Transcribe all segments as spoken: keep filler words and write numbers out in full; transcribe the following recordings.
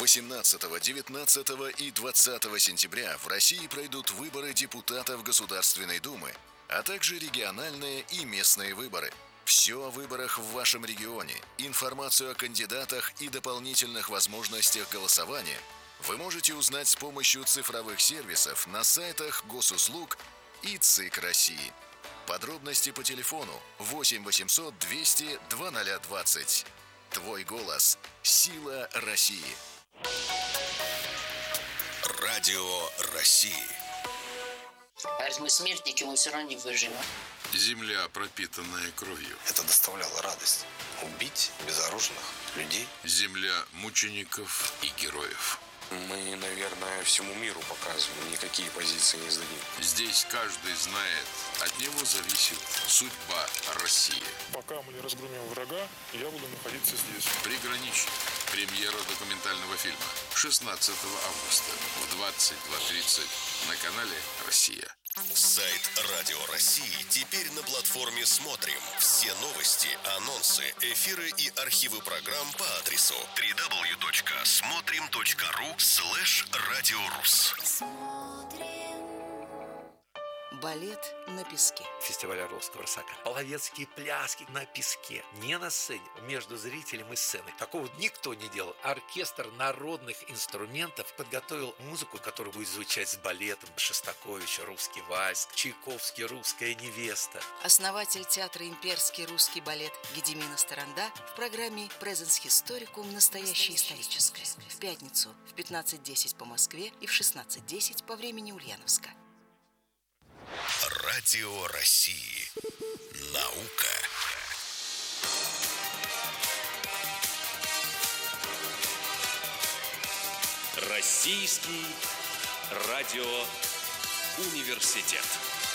восемнадцатого, девятнадцатого и двадцатого сентября в России пройдут выборы депутатов Государственной Думы, а также региональные и местные выборы. Все о выборах в вашем регионе, информацию о кандидатах и дополнительных возможностях голосования вы можете узнать с помощью цифровых сервисов на сайтах Госуслуг и ЦИК России. Подробности по телефону восемь восемьсот двести двадцать двадцать. Твой голос – сила России. Радио России. А раз мы смертники, мы все равно не выживем. Земля, пропитанная кровью. Это доставляло радость. Убить безоружных людей. Земля мучеников и героев. Мы, наверное, всему миру показываем, никакие позиции не сдадим. Здесь каждый знает, от него зависит судьба России. Пока мы не разгромим врага, я буду находиться здесь. Приграничник. Премьера документального фильма. шестнадцатого августа в двадцать два тридцать на канале «Россия». Сайт Радио России теперь на платформе «Смотрим». Все новости, анонсы, эфиры и архивы программ по адресу дабл ю дабл ю дабл ю точка смотрим точка ру слэш радиорус. Балет на песке. Фестиваль Орловского рысака. Половецкие пляски на песке. Не на сцене, между зрителем и сценой. Такого никто не делал. Оркестр народных инструментов подготовил музыку, которая будет звучать с балетом Шостаковича, русский вальс, Чайковский, русская невеста. Основатель театра «Имперский русский балет» Гедимина Старанда в программе «Презенс Historicum. Настоящее историческое». В пятницу в пятнадцать десять по Москве и в шестнадцать десять по времени Ульяновска. Радио России. Наука. Российский радиоуниверситет.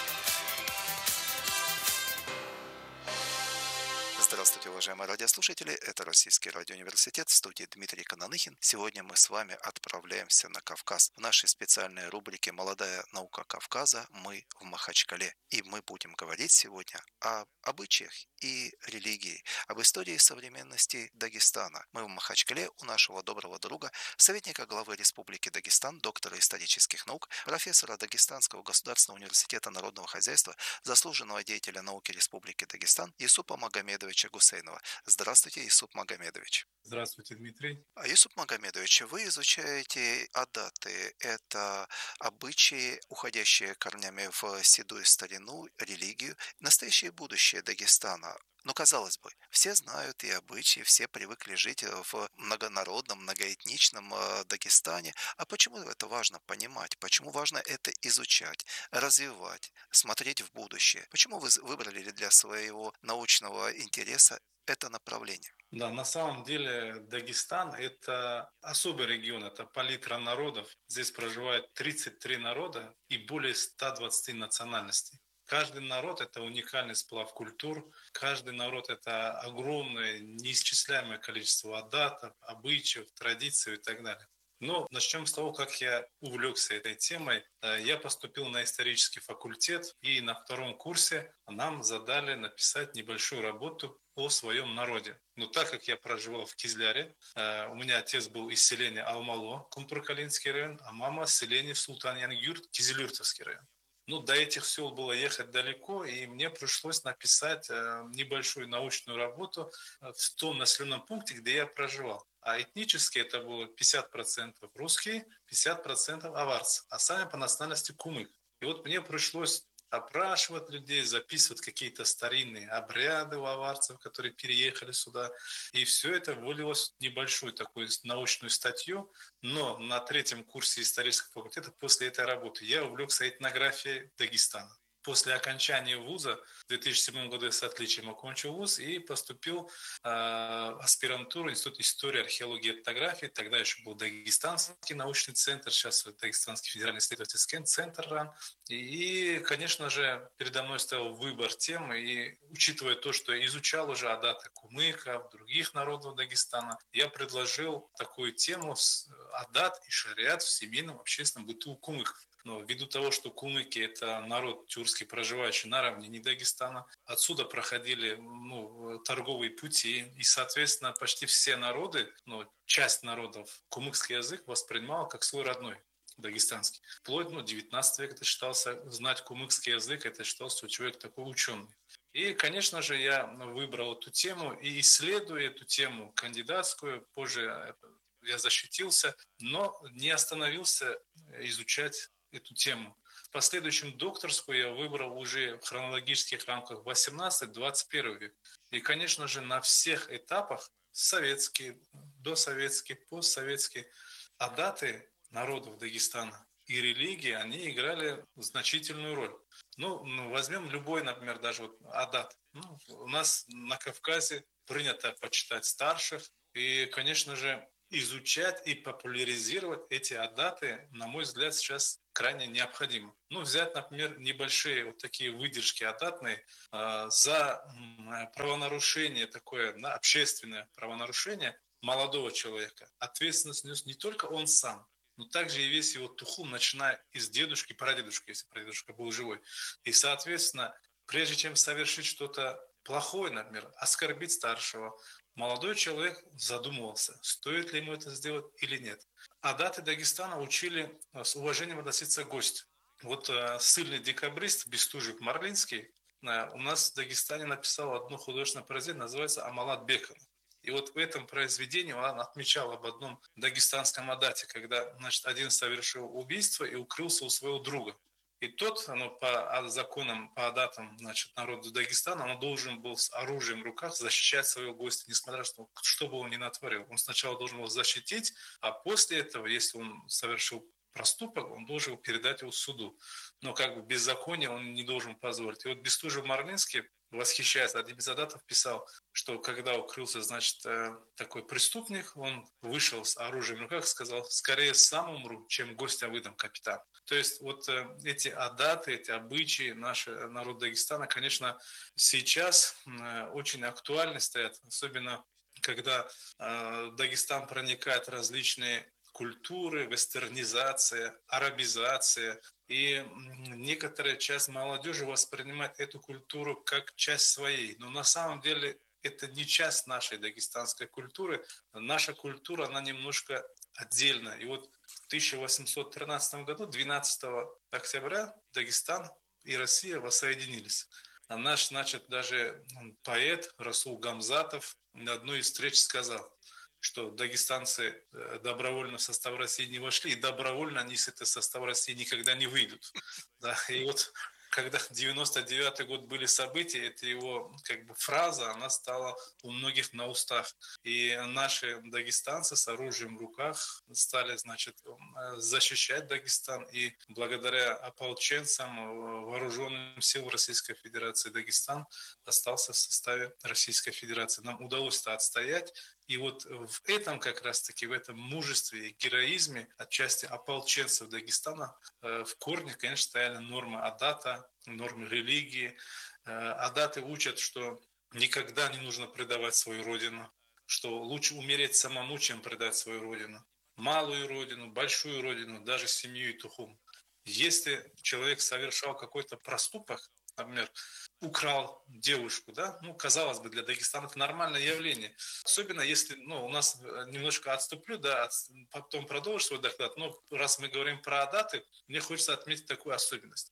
Здравствуйте, уважаемые радиослушатели. Это Российский радиоуниверситет, в студии Дмитрий Кананыхин. Сегодня мы с вами отправляемся на Кавказ. В нашей специальной рубрике «Молодая наука Кавказа» мы в Махачкале. И мы будем говорить сегодня о обычаях и религии, об истории и современности Дагестана. Мы в Махачкале у нашего доброго друга, советника главы Республики Дагестан, доктора исторических наук, профессора Дагестанского государственного университета народного хозяйства, заслуженного деятеля науки Республики Дагестан Юсупа Магомедовича Гусейнова. Здравствуйте, Юсуп Магомедович. Здравствуйте, Дмитрий. Юсуп Магомедович, вы изучаете адаты. Это обычаи, уходящие корнями в седую старину, религию, настоящее и будущее Дагестана. Но, казалось бы, все знают и обычаи, все привыкли жить в многонародном, многоэтничном Дагестане. А почему это важно понимать? Почему важно это изучать, развивать, смотреть в будущее? Почему вы выбрали для своего научного интереса это направление? Да, на самом деле Дагестан – это особый регион, это палитра народов. Здесь проживает тридцать три народа и более ста двадцати национальностей. Каждый народ – это уникальный сплав культур, каждый народ – это огромное, неисчисляемое количество адатов, обычаев, традиций и так далее. Но начнем с того, как я увлекся этой темой. Я поступил на исторический факультет, и на втором курсе нам задали написать небольшую работу о своем народе. Но так как я проживал в Кизляре, у меня отец был из селения Алмало, Кумтуркалинский район, а мама из селения Султан-Янгюрт, Кизилюртовский район. Ну, до этих сел было ехать далеко, и мне пришлось написать небольшую научную работу в том населенном пункте, где я проживал. А этнически это было пятьдесят процентов русские, пятьдесят процентов аварцы, а сами по национальности кумык. И вот мне пришлось опрашивать людей, записывать какие-то старинные обряды у аварцев, которые переехали сюда. И все это вылилось в небольшую такую научную статью. Но на третьем курсе исторического факультета после этой работы я увлекся этнографией Дагестана. После окончания вуза в две тысячи седьмом году я с отличием окончил вуз и поступил э, в аспирантуру Института истории, археологии и этнографии. Тогда еще был Дагестанский научный центр, сейчас Дагестанский федеральный исследовательский центр РАН. И, конечно же, передо мной стоял выбор тем, и учитывая то, что я изучал уже адаты кумыков, других народов Дагестана, я предложил такую тему адат и шариат в семейном общественном быту кумыков. Но ввиду того, что кумыки – это народ тюркский, проживающий на равнине Дагестана, отсюда проходили ну, торговые пути, и, соответственно, почти все народы, ну, часть народов, кумыкский язык воспринимала как свой родной. Дагестанский. Вплоть ну, девятнадцатый век это считался, знать кумыкский язык, это считался, что человек такой ученый. И, конечно же, я выбрал эту тему и исследуя эту тему кандидатскую, позже я защитился, но не остановился изучать эту тему. В последующем докторскую я выбрал уже в хронологических рамках восемнадцатый-двадцать первый век. И, конечно же, на всех этапах, советские, досоветские, постсоветские, а даты народов Дагестана и религии, они играли значительную роль. Ну, возьмем любой, например, даже вот Адат. Ну, у нас на Кавказе принято почитать старших и, конечно же, изучать и популяризировать эти адаты, на мой взгляд, сейчас крайне необходимо. Ну, взять, например, небольшие вот такие выдержки адатные э, за правонарушение такое, на общественное правонарушение молодого человека. Ответственность нес не только он сам, но также и весь его тухум, начиная из дедушки, прадедушки, если прадедушка был живой. И, соответственно, прежде чем совершить что-то плохое, например, оскорбить старшего, молодой человек задумывался, стоит ли ему это сделать или нет. Адаты Дагестана учили с уважением относиться к гостю. Вот э, сильный декабрист Бестужев Марлинский э, у нас в Дагестане написал одно художественное произведение, называется «Амалат Беков». И вот в этом произведении он отмечал об одном дагестанском адате, когда, значит, один совершил убийство и укрылся у своего друга. И тот, ну, по законам, по адатам, значит, народа Дагестана, он должен был с оружием в руках защищать своего гостя, несмотря на то, что бы он ни натворил. Он сначала должен был защитить, а после этого, если он совершил проступок, он должен передать его суду. Но как бы беззаконие он не должен позволить. И вот Бестужев-Марлинский, восхищаясь одним из адатов, писал, что когда укрылся, значит, такой преступник, он вышел с оружием в руках и сказал: скорее сам умру, чем гостя выдам капитан. То есть вот эти адаты, эти обычаи нашего народа Дагестана, конечно, сейчас очень актуальны стоят, особенно когда в Дагестан проникают различные культуры, вестернизация, арабизация. И некоторая часть молодежи воспринимает эту культуру как часть своей. Но на самом деле это не часть нашей дагестанской культуры. Наша культура, она немножко отдельно. И вот в тысяча восемьсот тринадцатом году, двенадцатого октября, Дагестан и Россия воссоединились. А наш, значит, даже поэт Расул Гамзатов на одной из встреч сказал, что дагестанцы добровольно в состав России не вошли, и добровольно они из этого состава России никогда не выйдут. Да, и вот когда девяносто девятый год были события, эта его как бы фраза, она стала у многих на устах. И наши дагестанцы с оружием в руках стали, значит, защищать Дагестан. И благодаря ополченцам, вооруженным силам Российской Федерации, Дагестан остался в составе Российской Федерации. Нам удалось это отстоять. И вот в этом как раз-таки, в этом мужестве и героизме отчасти ополченцев Дагестана в корне, конечно, стояли нормы адата, нормы религии. Адаты учат, что никогда не нужно предавать свою родину, что лучше умереть самому, чем предать свою родину. Малую родину, большую родину, даже семью и тухум. Если человек совершал какой-то проступок, например, украл девушку, да, ну, казалось бы, для Дагестана это нормальное явление. Особенно если, ну, у нас немножко отступлю, да, от, потом продолжу свой доклад, но раз мы говорим про адаты, мне хочется отметить такую особенность.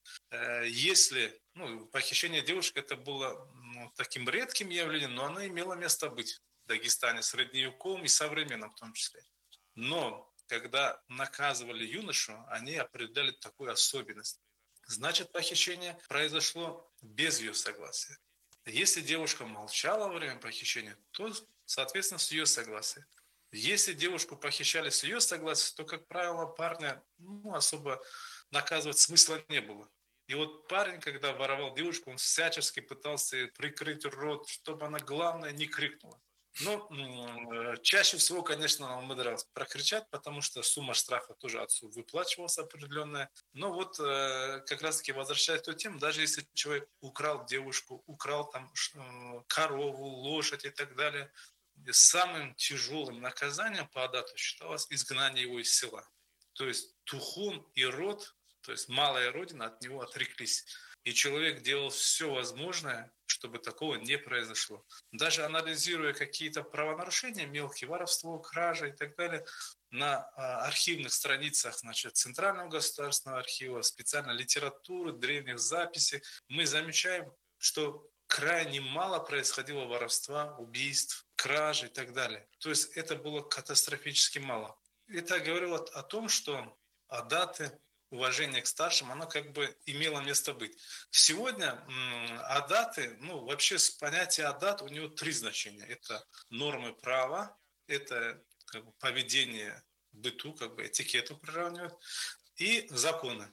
Если, ну, похищение девушки это было ну, таким редким явлением, но оно имело место быть в Дагестане, средневековом и современном в том числе. Но когда наказывали юношу, они определяли такую особенность. Значит, похищение произошло без ее согласия. Если девушка молчала во время похищения, то, соответственно, с ее согласия. Если девушку похищали с ее согласия, то, как правило, парня ну, особо наказывать смысла не было. И вот парень, когда воровал девушку, он всячески пытался прикрыть рот, чтобы она, главное, не крикнула. Ну, чаще всего, конечно, он умудрялся прокричать, потому что сумма штрафа тоже отцу выплачивалась определенная. Но вот как раз-таки возвращаясь к той теме, даже если человек украл девушку, украл там корову, лошадь и так далее, самым тяжелым наказанием по адату считалось изгнание его из села. То есть тухун и род То есть малая родина от него отреклись. И человек делал все возможное, чтобы такого не произошло. Даже анализируя какие-то правонарушения, мелкие, воровство, кража и так далее, на архивных страницах, значит, Центрального государственного архива, специальной литературы, древних записей, мы замечаем, что крайне мало происходило воровства, убийств, краж и так далее. То есть это было катастрофически мало. Это говорило о том, что адаты, уважение к старшим, оно как бы имело место быть. Сегодня м, адаты, ну вообще понятие адат, у него три значения. Это нормы права, это как бы, поведение быту, как бы этикету приравнивают, и законы.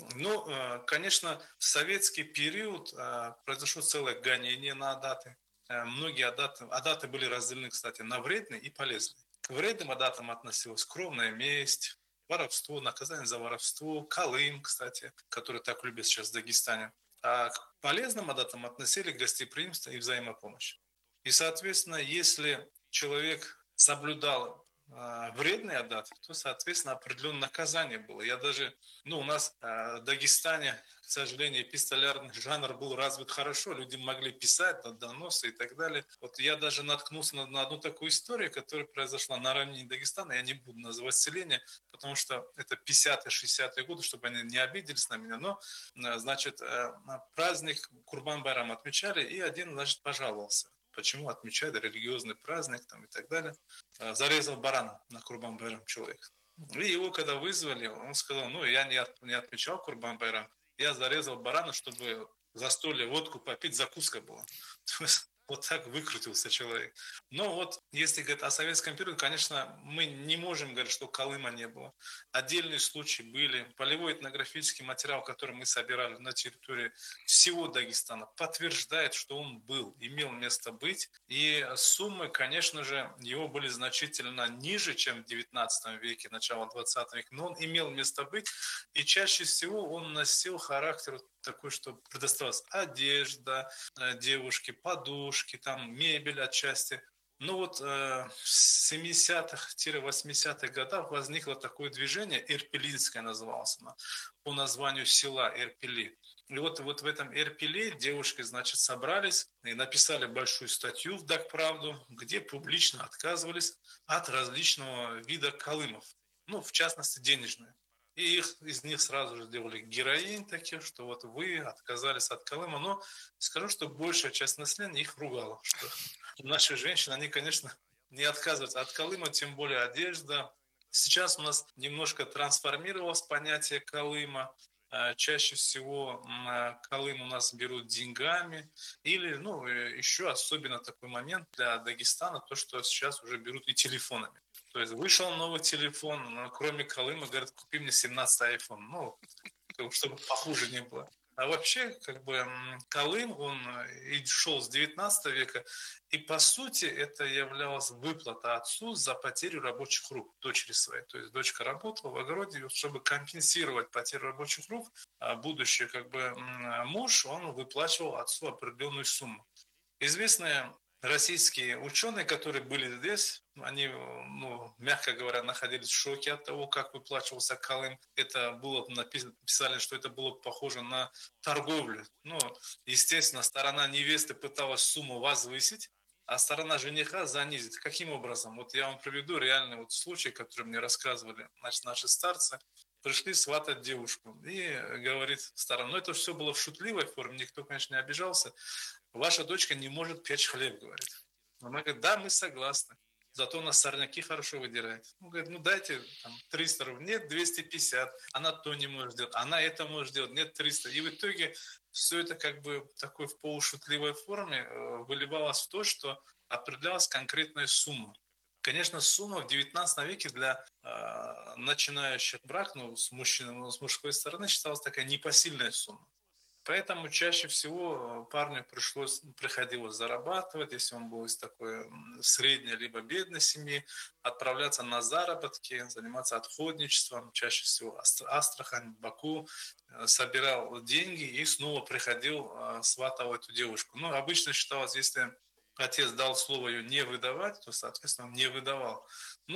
Ну, конечно, в советский период произошло целое гонение на адаты. Многие адаты, адаты были разделены, кстати, на вредные и полезные. К вредным адатам относилась кровная месть, воровство, наказание за воровство, Колым, кстати, который так любят сейчас в Дагестане. А к полезным адатам относили гостеприимство и взаимопомощь. И, соответственно, если человек соблюдал вредный адат, то, соответственно, определенное наказание было. Я даже, ну, у нас в Дагестане, к сожалению, эпистолярный жанр был развит хорошо, люди могли писать, доносы и так далее. Вот я даже наткнулся на, на одну такую историю, которая произошла на равнине Дагестана, я не буду называть селение, потому что это пятидесятые-шестидесятые годы, чтобы они не обиделись на меня, но, значит, праздник Курбан-Байрам отмечали, и один, значит, пожаловался. Почему отмечают религиозный праздник там, и так далее. Зарезал барана на Курбан-Байрам человек. И его когда вызвали, он сказал, ну, я не, от, не отмечал Курбан-Байрам, я зарезал барана, чтобы застолье, водку попить, закуска была. То есть вот так выкрутился человек. Но вот если говорить о советском периоде, конечно, мы не можем говорить, что Колыма не было. Отдельные случаи были. Полевой этнографический материал, который мы собирали на территории всего Дагестана, подтверждает, что он был, имел место быть. И суммы, конечно же, его были значительно ниже, чем в девятнадцатом веке, начало двадцатого века, но он имел место быть. И чаще всего он носил характер такой, что предоставалась одежда девушки, подушки, там мебель отчасти. Ну вот э, в семидесятых-восьмидесятых годах возникло такое движение, Эрпелинское называлось оно, по названию села Эрпели. И вот, вот в этом Эрпеле девушки, значит, собрались и написали большую статью в Дагправду, где публично отказывались от различного вида колымов, ну, в частности, денежные. И их, из них сразу же делали героинь таких, что вот вы отказались от Колыма. Но скажу, что большая часть населения их ругала. Что наши женщины, они, конечно, не отказываются от Колыма, тем более одежда. Сейчас у нас немножко трансформировалось понятие Колыма. Чаще всего Колым у нас берут деньгами. Или, ну, еще особенно такой момент для Дагестана, то, что сейчас уже берут и телефонами. То есть вышел новый телефон, но кроме Колыма, говорят, купи мне семнадцатый айфон. Ну, чтобы похуже не было. А вообще, как бы, Колым, он и шел с девятнадцатого века, и по сути это являлось выплата отцу за потерю рабочих рук дочери своей. То есть дочка работала в огороде, чтобы компенсировать потерю рабочих рук, а будущий, как бы, муж, он выплачивал отцу определенную сумму. Известная российские ученые, которые были здесь, они, ну, мягко говоря, находились в шоке от того, как выплачивался Колым. Это было, написали, что это было похоже на торговлю. Ну, естественно, сторона невесты пыталась сумму возвысить, а сторона жениха занизить. Каким образом? Вот я вам приведу реальный вот случай, который мне рассказывали, значит, наши старцы. Пришли сватать девушку. И говорит сторона, ну это все было в шутливой форме, никто, конечно, не обижался. Ваша дочка не может печь хлеб, говорит. Она говорит, да, мы согласны. Зато у нас сорняки хорошо выдирает. Он говорит, ну дайте там, триста рублей. Нет, двести пятьдесят. Она то не может делать. Она это может делать. Нет, триста. И в итоге все это как бы такой в полушутливой форме выливалось в то, что определялась конкретная сумма. Конечно, сумма в девятнадцатом веке для э, начинающих брак, ну, с мужчиной, ну, с мужской стороны, считалась такая непосильная сумма. Поэтому чаще всего парню пришлось, приходилось зарабатывать, если он был из такой средней либо бедной семьи, отправляться на заработки, заниматься отходничеством, чаще всего Астрахань, Баку, собирал деньги и снова приходил сватывать эту девушку. Ну, обычно считалось, если отец дал слово ее не выдавать, то, соответственно, он не выдавал. Ну,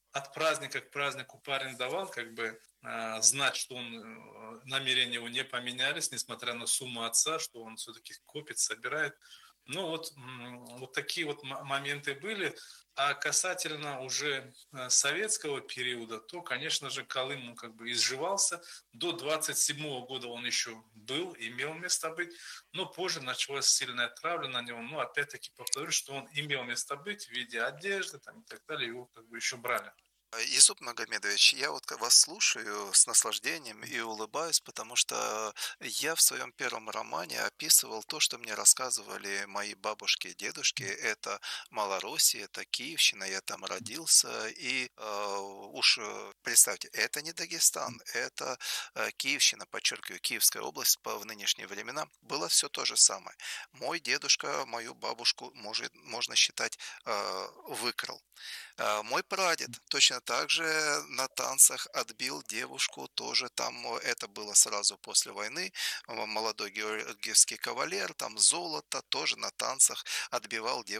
от праздника к празднику парень давал, как бы э, знать, что он, э, намерения его не поменялись, несмотря на сумму отца, что он все-таки копит, собирает. Ну вот, вот такие вот моменты были. А касательно уже советского периода, то, конечно же, Колым ну, как бы изживался. До двадцать седьмого года он еще был, имел место быть, но позже началась сильная травля на него. Ну, опять-таки повторюсь, что он имел место быть в виде одежды там, и так далее, его как бы еще брали. Юсуп Магомедович, я вот вас слушаю с наслаждением и улыбаюсь, потому что я в своем первом романе описывал то, что мне рассказывали мои бабушки и дедушки. Это Малороссия, это Киевщина, я там родился. И э, уж представьте, это не Дагестан, это э, Киевщина, подчеркиваю, Киевская область по, в нынешние времена. Было все то же самое. Мой дедушка, мою бабушку, может, можно считать, э, выкрал. Мой прадед точно так же на танцах отбил девушку, тоже там это было сразу после войны, молодой георгиевский кавалер, там золото, тоже на танцах отбивал девушку.